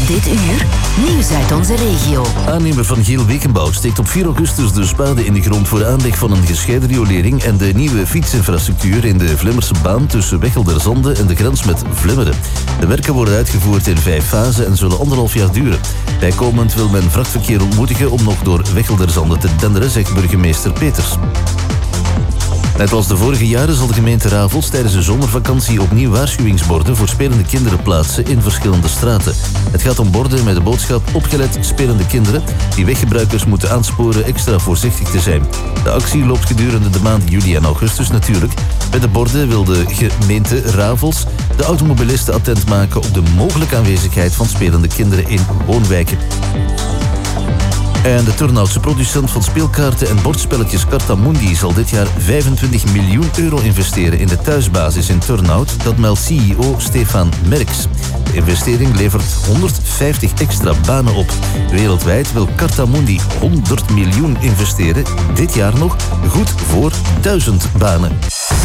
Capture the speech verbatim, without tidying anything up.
Dit uur, nieuws uit onze regio. Aannemer van Geel Wekenbouw steekt op vier augustus de spade in de grond voor de aanleg van een gescheiden riolering en de nieuwe fietsinfrastructuur in de Vlemmerse baan tussen Wechelderzande en de grens met Vlemmeren. De werken worden uitgevoerd in vijf fasen en zullen anderhalf jaar duren. Bijkomend wil men vrachtverkeer ontmoedigen om nog door Wechelderzande te denderen, zegt burgemeester Peters. Net als de vorige jaren zal de gemeente Ravels tijdens de zomervakantie opnieuw waarschuwingsborden voor spelende kinderen plaatsen in verschillende straten. Het gaat om borden met de boodschap opgelet spelende kinderen die weggebruikers moeten aansporen extra voorzichtig te zijn. De actie loopt gedurende de maanden juli en augustus natuurlijk. Met de borden wil de gemeente Ravels de automobilisten attent maken op de mogelijke aanwezigheid van spelende kinderen in woonwijken. En de Turnhoutse producent van speelkaarten en bordspelletjes Cartamundi zal dit jaar vijfentwintig miljoen euro investeren in de thuisbasis in Turnhout. Dat meldt C E O Stefan Merks. De investering levert honderdvijftig extra banen op. Wereldwijd wil Cartamundi honderd miljoen investeren. Dit jaar nog goed voor duizend banen.